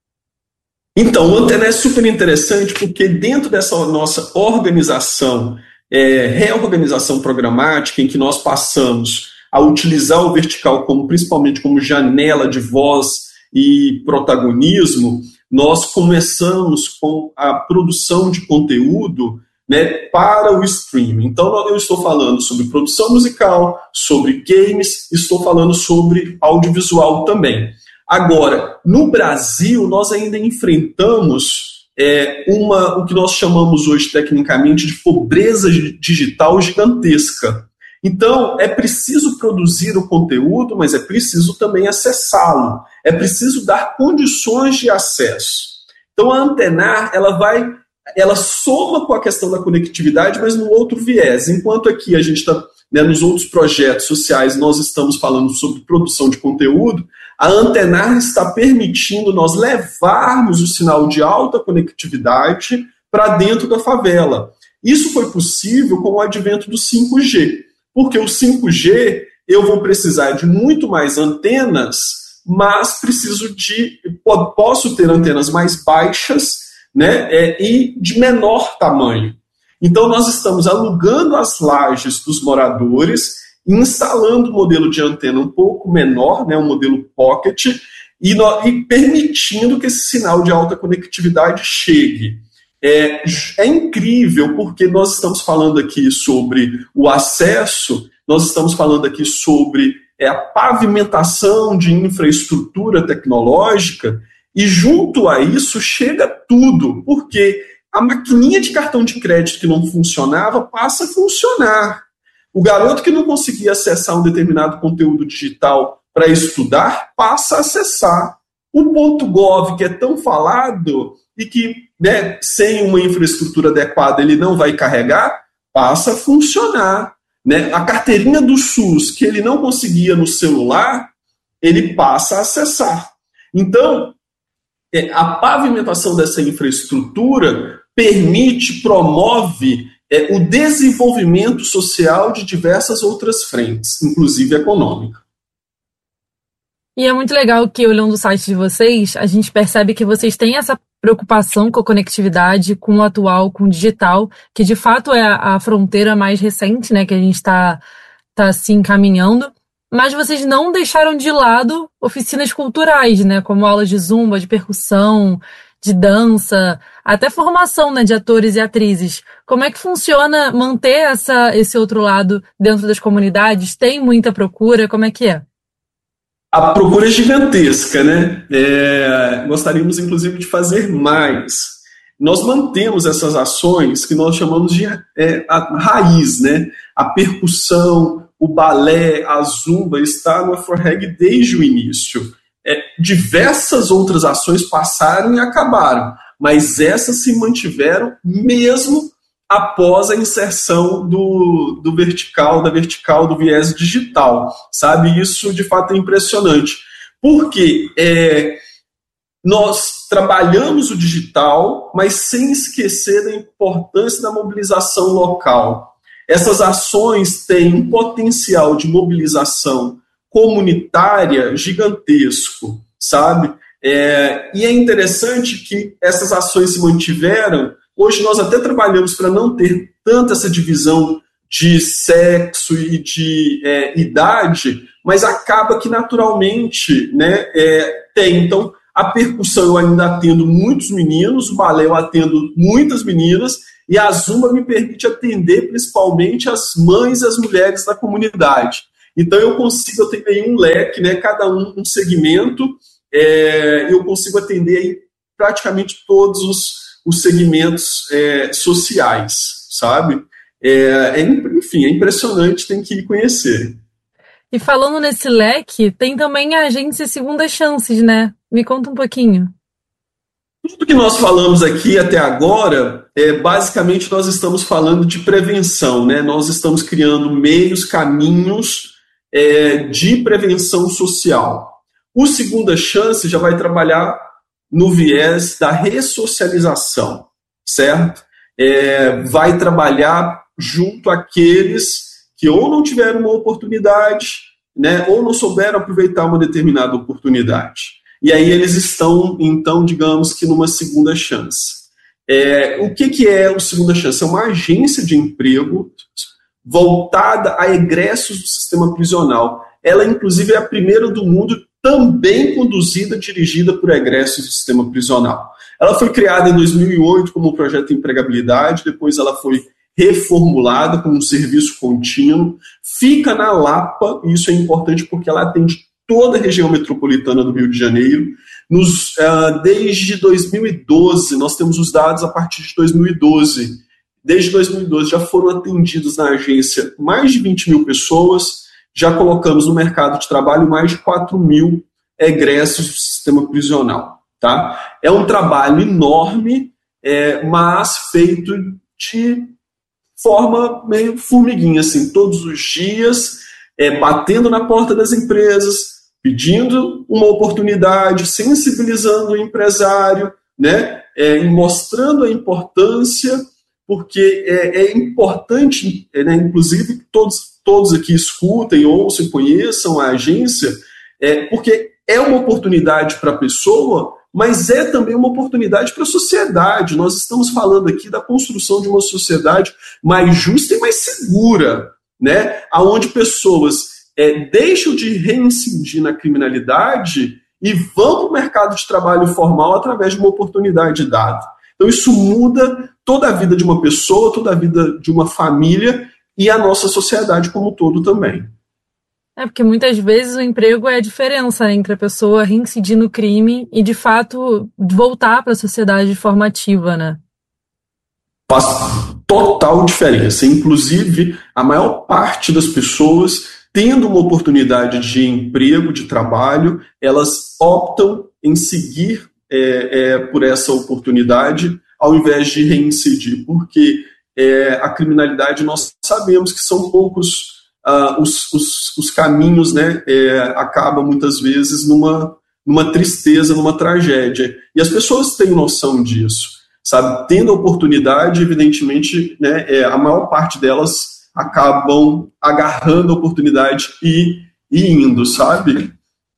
Então, o Antenar é super interessante porque dentro dessa nossa organização, reorganização programática, em que nós passamos a utilizar o vertical principalmente como janela de voz e protagonismo, nós começamos com a produção de conteúdo, né, para o streaming. Então, eu estou falando sobre produção musical, sobre games, estou falando sobre audiovisual também. Agora, no Brasil, nós ainda enfrentamos o que nós chamamos hoje, tecnicamente, de pobreza digital gigantesca. Então, é preciso produzir o conteúdo, mas é preciso também acessá-lo. É preciso dar condições de acesso. Então, a Antenar, ela soma com a questão da conectividade, mas no outro viés. Enquanto aqui a gente está, nos outros projetos sociais, nós estamos falando sobre produção de conteúdo, a Antenar está permitindo nós levarmos o sinal de alta conectividade para dentro da favela. Isso foi possível com o advento do 5G, porque o 5G eu vou precisar de muito mais antenas, mas posso ter antenas mais baixas, né, e de menor tamanho. Então, nós estamos alugando as lajes dos moradores, instalando um modelo de antena um pouco menor, né, um modelo pocket, e permitindo que esse sinal de alta conectividade chegue. É incrível, porque nós estamos falando aqui sobre o acesso, nós estamos falando aqui sobre a pavimentação de infraestrutura tecnológica, e junto a isso chega tudo, porque a maquininha de cartão de crédito que não funcionava passa a funcionar. O garoto que não conseguia acessar um determinado conteúdo digital para estudar, passa a acessar. O .gov, que é tão falado e que, né, sem uma infraestrutura adequada ele não vai carregar, passa a funcionar. Né? A carteirinha do SUS, que ele não conseguia no celular, ele passa a acessar. Então, a pavimentação dessa infraestrutura promove o desenvolvimento social de diversas outras frentes, inclusive econômica. E é muito legal que, olhando o site de vocês, a gente percebe que vocês têm essa preocupação com a conectividade, com o atual, com o digital, que de fato é a fronteira mais recente, né, que a gente está se encaminhando, mas vocês não deixaram de lado oficinas culturais, né, como aulas de zumba, de percussão, de dança, até formação, né, de atores e atrizes. Como é que funciona manter esse outro lado dentro das comunidades? Tem muita procura? Como é que é? A procura é gigantesca, né? Gostaríamos, inclusive, de fazer mais. Nós mantemos essas ações que nós chamamos de a raiz, né? A percussão, o balé, a zumba está no Afroreg desde o início. Diversas outras ações passaram e acabaram, mas essas se mantiveram mesmo após a inserção da vertical do viés digital, sabe? Isso, de fato, é impressionante, porque nós trabalhamos o digital, mas sem esquecer da importância da mobilização local. Essas ações têm um potencial de mobilização comunitária gigantesco, sabe? E é interessante que essas ações se mantiveram. Hoje nós até trabalhamos para não ter tanta essa divisão de sexo e de idade, mas acaba que naturalmente, né, tem. Então, A percussão eu ainda atendo muitos meninos, o balé eu atendo muitas meninas, e a Zumba me permite atender principalmente as mães e as mulheres da comunidade. Então eu tenho aí um leque, né, cada um segmento, eu consigo atender aí praticamente todos os segmentos sociais, sabe? Enfim, é impressionante, tem que ir conhecer. E falando nesse leque, tem também a agência Segundas Chances, né? Me conta um pouquinho. Tudo que nós falamos aqui até agora, basicamente nós estamos falando de prevenção, né? Nós estamos criando meios, caminhos de prevenção social. O Segunda Chance já vai trabalhar no viés da ressocialização, certo? Vai trabalhar junto àqueles que ou não tiveram uma oportunidade, né, ou não souberam aproveitar uma determinada oportunidade. E aí eles estão, então, digamos que numa segunda chance. O que é o Segunda Chance? É uma agência de emprego voltada a egressos do sistema prisional. Ela, inclusive, é a primeira do mundo também conduzida, dirigida por egressos do sistema prisional. Ela foi criada em 2008 como um projeto de empregabilidade, depois ela foi reformulada como um serviço contínuo, fica na Lapa, e isso é importante porque ela atende toda a região metropolitana do Rio de Janeiro. Desde 2012, nós temos os dados a partir de 2012. Desde 2012 já foram atendidos na agência mais de 20 mil pessoas, já colocamos no mercado de trabalho mais de 4 mil egressos do sistema prisional. Tá? É um trabalho enorme, mas feito de forma meio formiguinha, assim, todos os dias, batendo na porta das empresas, pedindo uma oportunidade, sensibilizando o empresário, né, mostrando a importância, porque é importante, né, inclusive, que todos aqui escutem, ouçam, conheçam a agência, porque é uma oportunidade para a pessoa, mas é também uma oportunidade para a sociedade. Nós estamos falando aqui da construção de uma sociedade mais justa e mais segura, né? Onde pessoas deixam de reincidir na criminalidade e vão para o mercado de trabalho formal através de uma oportunidade dada. Então isso muda toda a vida de uma pessoa, toda a vida de uma família e a nossa sociedade como um todo também. Porque muitas vezes o emprego é a diferença, né, entre a pessoa reincidir no crime e, de fato, voltar para a sociedade formativa, né? Faz total diferença. Inclusive, a maior parte das pessoas, tendo uma oportunidade de emprego, de trabalho, elas optam em seguir por essa oportunidade ao invés de reincidir, porque a criminalidade, nós sabemos que são poucos os caminhos, né, acabam muitas vezes numa tristeza, numa tragédia. E as pessoas têm noção disso, sabe? Tendo a oportunidade, evidentemente, né, a maior parte delas acabam agarrando a oportunidade e indo, sabe?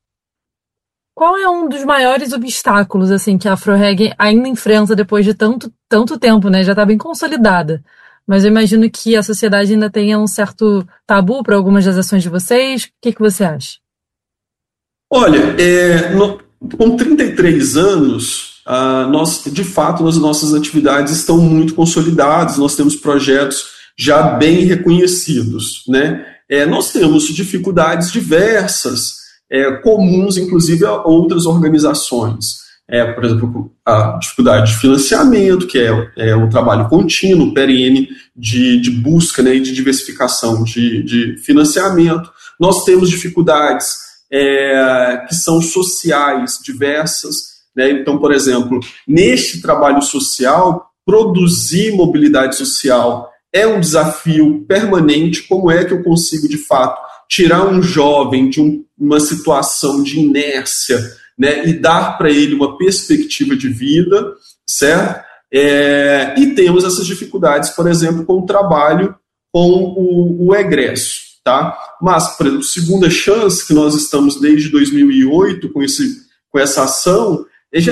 Qual é um dos maiores obstáculos, assim, que a AfroReg ainda enfrenta depois de tanto tempo, né? Já está bem consolidada. Mas eu imagino que a sociedade ainda tenha um certo tabu para algumas das ações de vocês. O que você acha? Olha, com 33 anos, de fato, as nossas atividades estão muito consolidadas, nós temos projetos já bem reconhecidos, né? Nós temos dificuldades diversas, comuns, inclusive, a outras organizações. Por exemplo, a dificuldade de financiamento, que é um trabalho contínuo, perene, de busca, né, e de diversificação de financiamento. Nós temos dificuldades que são sociais diversas, né? Então, por exemplo, neste trabalho social, produzir mobilidade social é um desafio permanente. Como é que eu consigo, de fato, tirar um jovem de uma situação de inércia, né, e dar para ele uma perspectiva de vida, certo? E temos essas dificuldades, por exemplo, com o trabalho com o egresso, tá? Mas, por exemplo, Segunda Chance, que nós estamos desde 2008 com essa ação,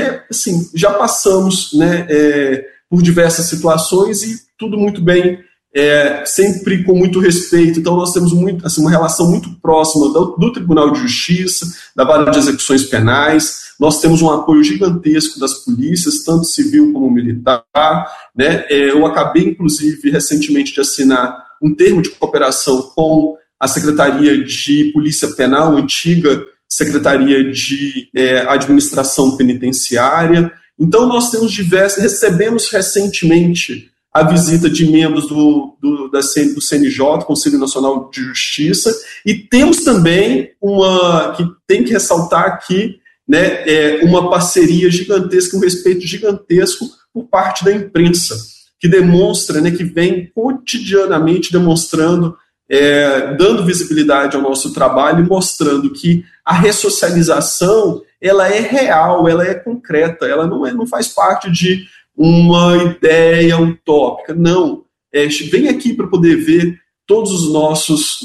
já passamos, né, por diversas situações e tudo muito bem sempre com muito respeito. Então, nós temos uma relação muito próxima do Tribunal de Justiça, da Vara de Execuções Penais. Nós temos um apoio gigantesco das polícias, tanto civil como militar, né? Eu acabei, inclusive, recentemente de assinar um termo de cooperação com a Secretaria de Polícia Penal, antiga Secretaria de Administração Penitenciária. Então, nós temos recebemos recentemente a visita de membros do CNJ, Conselho Nacional de Justiça, e temos também que tem que ressaltar aqui, né, uma parceria gigantesca, um respeito gigantesco por parte da imprensa, que demonstra, né, que vem cotidianamente demonstrando, dando visibilidade ao nosso trabalho e mostrando que a ressocialização ela é real, ela é concreta, ela não faz parte de uma ideia utópica, não. Vem aqui para poder ver todos os nossos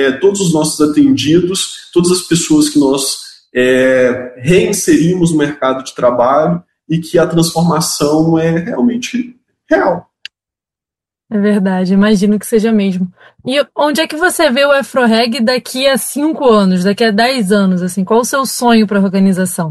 atendidos, todas as pessoas que nós reinserimos no mercado de trabalho e que a transformação é realmente real. É verdade, imagino que seja mesmo. E onde é que você vê o AfroReg daqui a 5 anos, daqui a 10 anos? Assim, qual o seu sonho para a organização?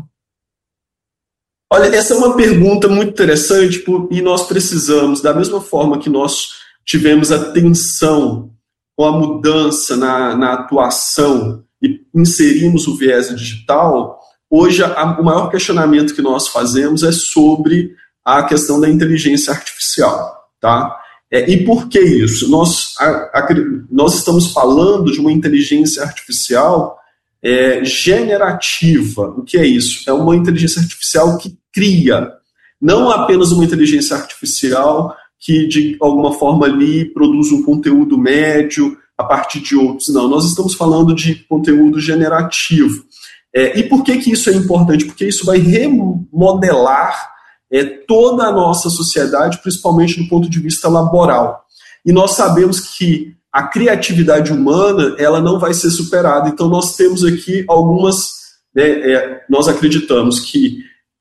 Olha, essa é uma pergunta muito interessante e nós precisamos, da mesma forma que nós tivemos atenção com a mudança na atuação e inserimos o viés digital, hoje o maior questionamento que nós fazemos é sobre a questão da inteligência artificial, tá? E por que isso? Nós estamos falando de uma inteligência artificial generativa. O que é isso? É uma inteligência artificial que cria, não apenas uma inteligência artificial que de alguma forma ali produz um conteúdo médio a partir de outros. Não, nós estamos falando de conteúdo generativo. E por que isso é importante? Porque isso vai remodelar toda a nossa sociedade, principalmente do ponto de vista laboral. E nós sabemos que a criatividade humana ela não vai ser superada. Então, nós temos aqui algumas... nós acreditamos que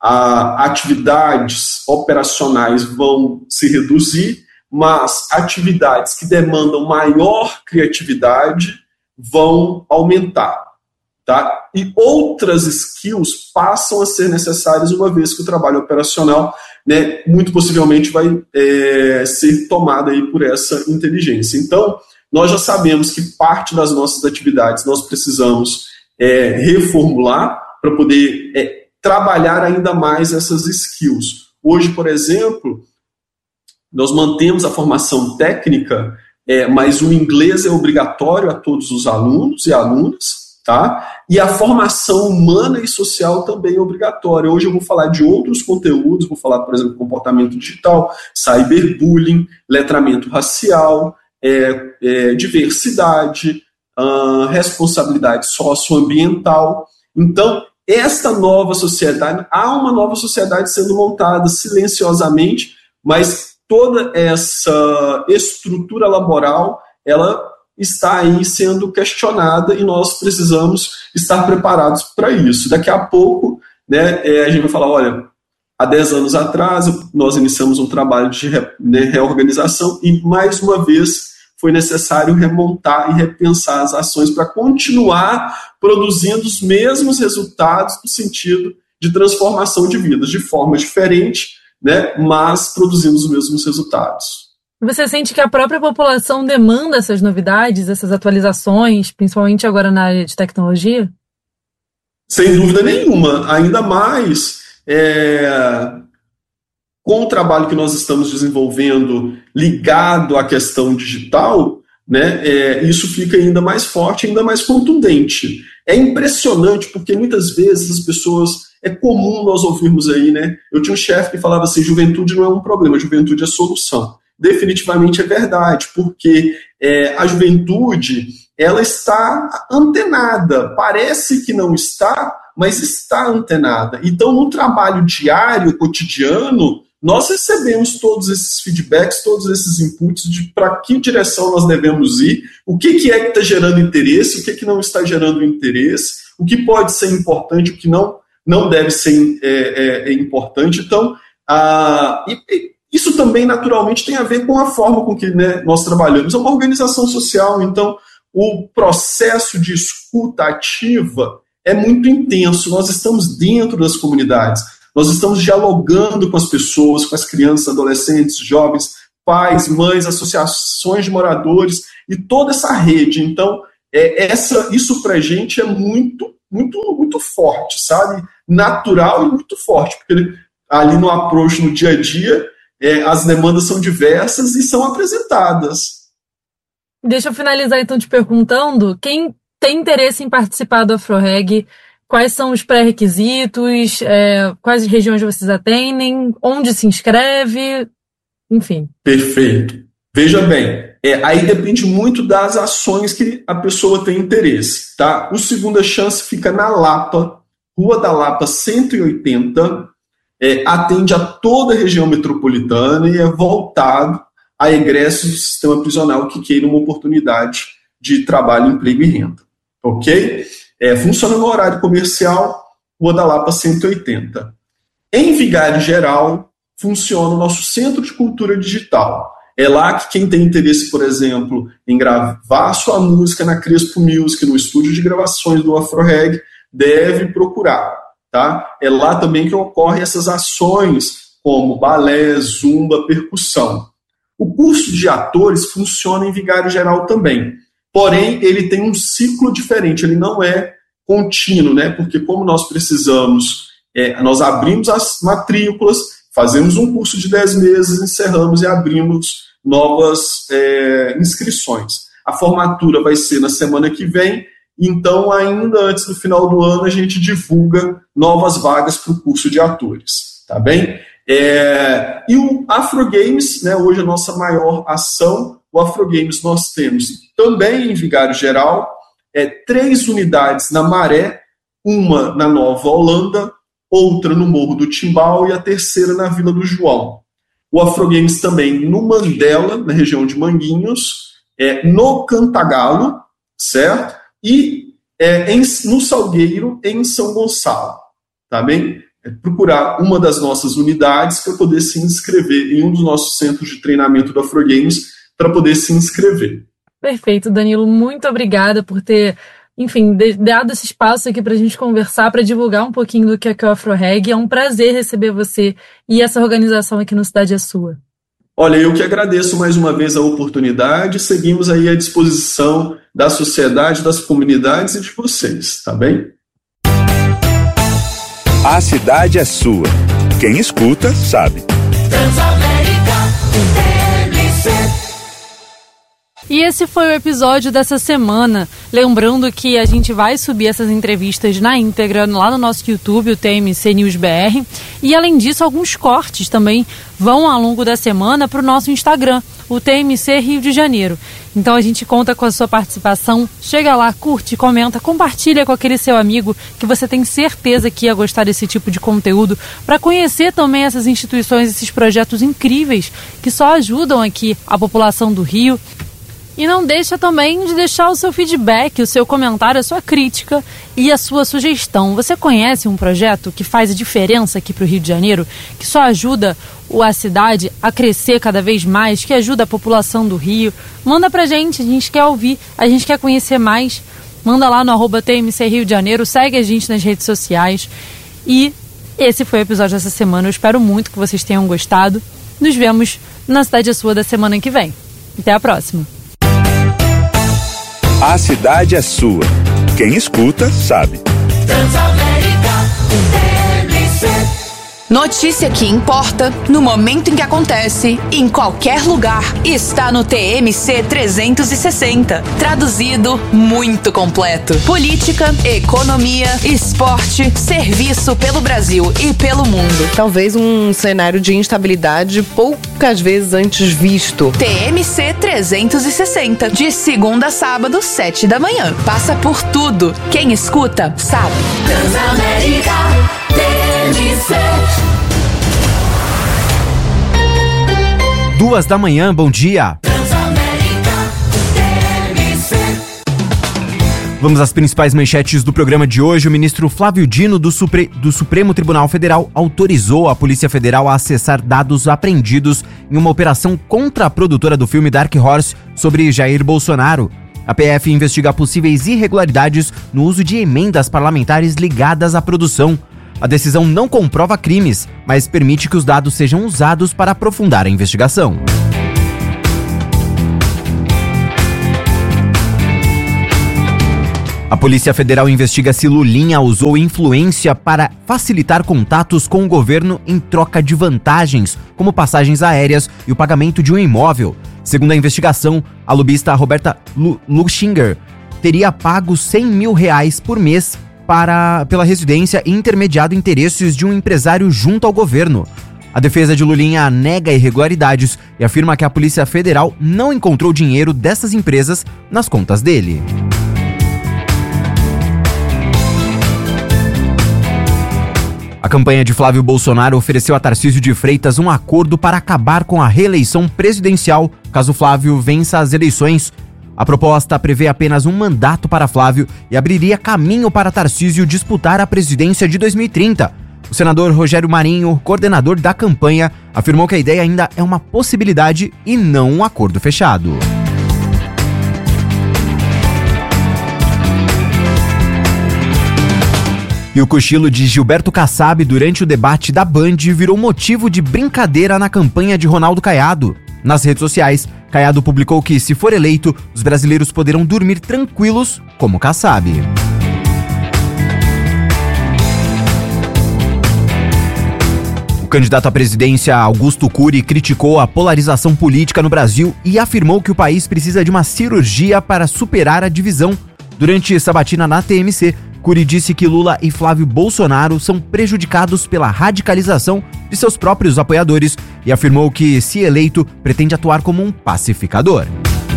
atividades operacionais vão se reduzir, mas atividades que demandam maior criatividade vão aumentar. Tá? E outras skills passam a ser necessárias uma vez que o trabalho operacional, né, muito possivelmente vai ser tomado aí por essa inteligência. Então, nós já sabemos que parte das nossas atividades nós precisamos reformular para poder trabalhar ainda mais essas skills. Hoje, por exemplo, nós mantemos a formação técnica, mas o inglês é obrigatório a todos os alunos e alunas, tá? E a formação humana e social também é obrigatória. Hoje eu vou falar de outros conteúdos, vou falar, por exemplo, comportamento digital, cyberbullying, letramento racial, diversidade, responsabilidade socioambiental. Então, esta nova sociedade, há uma nova sociedade sendo montada silenciosamente, mas toda essa estrutura laboral, ela está aí sendo questionada e nós precisamos estar preparados para isso. Daqui a pouco, né, a gente vai falar, olha, há 10 anos atrás nós iniciamos um trabalho de reorganização e, mais uma vez, foi necessário remontar e repensar as ações para continuar produzindo os mesmos resultados no sentido de transformação de vidas, de forma diferente, né, mas produzindo os mesmos resultados. Você sente que a própria população demanda essas novidades, essas atualizações, principalmente agora na área de tecnologia? Sem dúvida nenhuma. Ainda mais com o trabalho que nós estamos desenvolvendo ligado à questão digital, né, isso fica ainda mais forte, ainda mais contundente. É impressionante porque muitas vezes as pessoas... É comum nós ouvirmos aí, né? Eu tinha um chefe que falava assim, juventude não é um problema, juventude é solução. Definitivamente é verdade, porque a juventude ela está antenada, parece que não está, mas está antenada. Então, no trabalho diário, cotidiano, nós recebemos todos esses feedbacks, todos esses inputs de para que direção nós devemos ir, o que é que está gerando interesse, o que não está gerando interesse, o que pode ser importante, o que não deve ser importante. Então, Isso também, naturalmente, tem a ver com a forma com que, né, nós trabalhamos. É uma organização social, então o processo de escuta ativa é muito intenso. Nós estamos dentro das comunidades, nós estamos dialogando com as pessoas, com as crianças, adolescentes, jovens, pais, mães, associações de moradores e toda essa rede. Então, isso para a gente é muito, muito, muito forte, sabe? Natural e muito forte, porque ali no approach, no dia a dia, as demandas são diversas e são apresentadas. Deixa eu finalizar então te perguntando, quem tem interesse em participar do AfroReg, quais são os pré-requisitos, quais regiões vocês atendem, onde se inscreve, enfim. Perfeito. Veja bem, aí depende muito das ações que a pessoa tem interesse, tá? O Segunda Chance fica na Lapa, Rua da Lapa 180, atende a toda a região metropolitana e é voltado a egressos do sistema prisional que queiram uma oportunidade de trabalho, emprego e renda. Ok? Funciona no horário comercial, Rua da Lapa 180. Em Vigário Geral, funciona o nosso Centro de Cultura Digital. É lá que quem tem interesse, por exemplo, em gravar sua música na Crespo Music, no estúdio de gravações do AfroReg, deve procurar. Tá? É lá também que ocorrem essas ações como balé, zumba, percussão. O curso de atores funciona em Vigário Geral também, porém ele tem um ciclo diferente, ele não é contínuo, né? Porque como nós precisamos, nós abrimos as matrículas, fazemos um curso de 10 meses, encerramos e abrimos novas inscrições. A formatura vai ser na semana que vem, então ainda antes do final do ano a gente divulga novas vagas para o curso de atores, tá bem? E o AfroGames, né, hoje a nossa maior ação, o AfroGames nós temos também em Vigário Geral, 3 unidades na Maré, uma na Nova Holanda, outra no Morro do Timbal e a terceira na Vila do João. O AfroGames também no Mandela, na região de Manguinhos, no Cantagalo, certo? E no Salgueiro, em São Gonçalo, tá bem? Procurar uma das nossas unidades para poder se inscrever em um dos nossos centros de treinamento do AfroGames para poder se inscrever. Perfeito, Danilo. Muito obrigada por ter, enfim, dado esse espaço aqui para a gente conversar, para divulgar um pouquinho do que é o AfroReg. É um prazer receber você e essa organização aqui no Cidade é Sua. Olha, eu que agradeço mais uma vez a oportunidade. Seguimos aí à disposição da sociedade, das comunidades e de vocês, tá bem? A cidade é sua. Quem escuta, sabe. E esse foi o episódio dessa semana. Lembrando que a gente vai subir essas entrevistas na íntegra lá no nosso YouTube, o TMC News BR. E além disso, alguns cortes também vão ao longo da semana para o nosso Instagram, o TMC Rio de Janeiro. Então a gente conta com a sua participação. Chega lá, curte, comenta, compartilha com aquele seu amigo que você tem certeza que ia gostar desse tipo de conteúdo, para conhecer também essas instituições, esses projetos incríveis que só ajudam aqui a população do Rio. E não deixa também de deixar o seu feedback, o seu comentário, a sua crítica e a sua sugestão. Você conhece um projeto que faz a diferença aqui para o Rio de Janeiro, que só ajuda a cidade a crescer cada vez mais, que ajuda a população do Rio? Manda pra gente, a gente quer ouvir, a gente quer conhecer mais. Manda lá no @TMC Rio de Janeiro, segue a gente nas redes sociais. E esse foi o episódio dessa semana. Eu espero muito que vocês tenham gostado. Nos vemos na Cidade é Sua da semana que vem. Até a próxima. A cidade é sua. Quem escuta, sabe. Notícia que importa, no momento em que acontece, em qualquer lugar, está no TMC 360. Traduzido, muito completo. Política, economia, esporte, serviço pelo Brasil e pelo mundo. Talvez um cenário de instabilidade poucas vezes antes visto. TMC 360, de segunda a sábado, 7 da manhã. Passa por tudo. Quem escuta, sabe. Transamérica, TMC. 2 da manhã, bom dia. Vamos às principais manchetes do programa de hoje. O ministro Flávio Dino, do Supremo Tribunal Federal, autorizou a Polícia Federal a acessar dados apreendidos em uma operação contra a produtora do filme Dark Horse sobre Jair Bolsonaro. A PF investiga possíveis irregularidades no uso de emendas parlamentares ligadas à produção. A decisão não comprova crimes, mas permite que os dados sejam usados para aprofundar a investigação. A Polícia Federal investiga se Lulinha usou influência para facilitar contatos com o governo em troca de vantagens, como passagens aéreas e o pagamento de um imóvel. Segundo a investigação, a lobista Roberta Luxinger teria pago R$100 mil por mês pela residência e intermediado interesses de um empresário junto ao governo. A defesa de Lulinha nega irregularidades e afirma que a Polícia Federal não encontrou dinheiro dessas empresas nas contas dele. A campanha de Flávio Bolsonaro ofereceu a Tarcísio de Freitas um acordo para acabar com a reeleição presidencial, caso Flávio vença as eleições. A proposta prevê apenas um mandato para Flávio e abriria caminho para Tarcísio disputar a presidência de 2030. O senador Rogério Marinho, coordenador da campanha, afirmou que a ideia ainda é uma possibilidade e não um acordo fechado. E o cochilo de Gilberto Kassab durante o debate da Band virou motivo de brincadeira na campanha de Ronaldo Caiado. Nas redes sociais, Caiado publicou que, se for eleito, os brasileiros poderão dormir tranquilos como Kassab. O candidato à presidência, Augusto Cury, criticou a polarização política no Brasil e afirmou que o país precisa de uma cirurgia para superar a divisão. Durante sabatina na TMC, Cury disse que Lula e Flávio Bolsonaro são prejudicados pela radicalização de seus próprios apoiadores e afirmou que, se eleito, pretende atuar como um pacificador.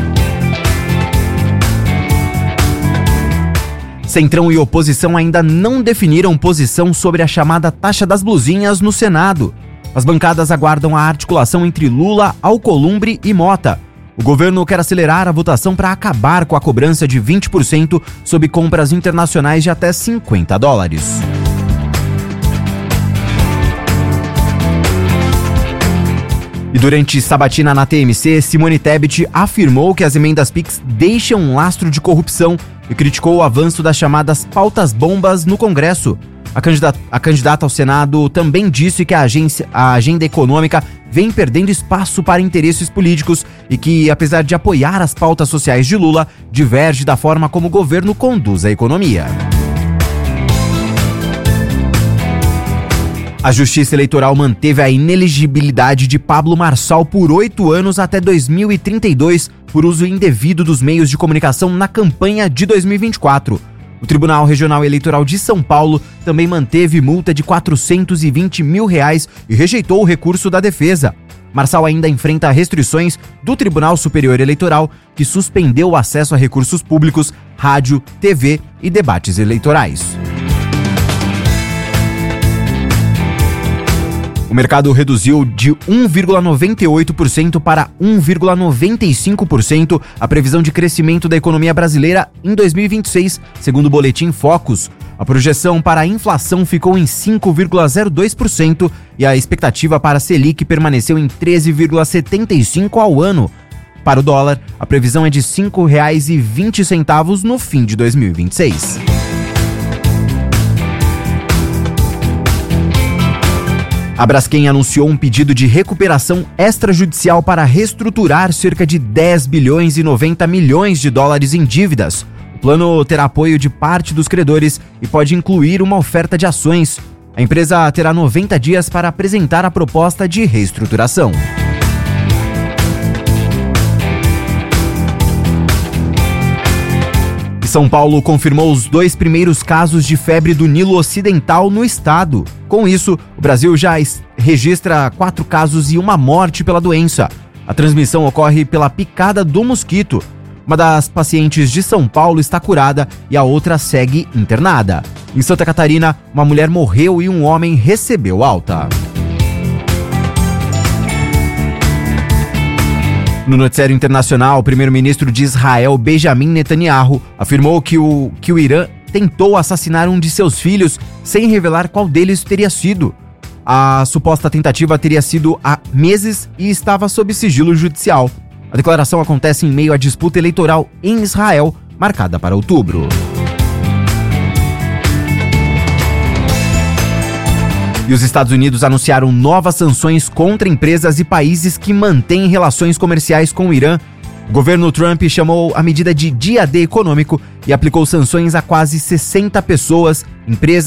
Centrão e oposição ainda não definiram posição sobre a chamada taxa das blusinhas no Senado. As bancadas aguardam a articulação entre Lula, Alcolumbre e Mota. O governo quer acelerar a votação para acabar com a cobrança de 20% sobre compras internacionais de até $50. E durante sabatina na TMC, Simone Tebet afirmou que as emendas PIX deixam um lastro de corrupção e criticou o avanço das chamadas pautas-bombas no Congresso. A candidata ao Senado também disse que a agenda econômica vem perdendo espaço para interesses políticos e que, apesar de apoiar as pautas sociais de Lula, diverge da forma como o governo conduz a economia. A Justiça Eleitoral manteve a inelegibilidade de Pablo Marçal por 8 anos até 2032 por uso indevido dos meios de comunicação na campanha de 2024. O Tribunal Regional Eleitoral de São Paulo também manteve multa de R$420 mil e rejeitou o recurso da defesa. Marçal ainda enfrenta restrições do Tribunal Superior Eleitoral, que suspendeu o acesso a recursos públicos, rádio, TV e debates eleitorais. O mercado reduziu de 1,98% para 1,95% a previsão de crescimento da economia brasileira em 2026, segundo o boletim Focus. A projeção para a inflação ficou em 5,02% e a expectativa para a Selic permaneceu em 13,75% ao ano. Para o dólar, a previsão é de R$ 5,20 no fim de 2026. A Braskem anunciou um pedido de recuperação extrajudicial para reestruturar cerca de 10 bilhões e 90 milhões de dólares em dívidas. O plano terá apoio de parte dos credores e pode incluir uma oferta de ações. A empresa terá 90 dias para apresentar a proposta de reestruturação. São Paulo confirmou os 2 primeiros casos de febre do Nilo Ocidental no estado. Com isso, o Brasil já registra 4 casos e 1 morte pela doença. A transmissão ocorre pela picada do mosquito. Uma das pacientes de São Paulo está curada e a outra segue internada. Em Santa Catarina, uma mulher morreu e um homem recebeu alta. No noticiário internacional, o primeiro-ministro de Israel, Benjamin Netanyahu, afirmou que o Irã tentou assassinar um de seus filhos sem revelar qual deles teria sido. A suposta tentativa teria sido há meses e estava sob sigilo judicial. A declaração acontece em meio à disputa eleitoral em Israel, marcada para outubro. E os Estados Unidos anunciaram novas sanções contra empresas e países que mantêm relações comerciais com o Irã. O governo Trump chamou a medida de dia D econômico e aplicou sanções a quase 60 pessoas, empresas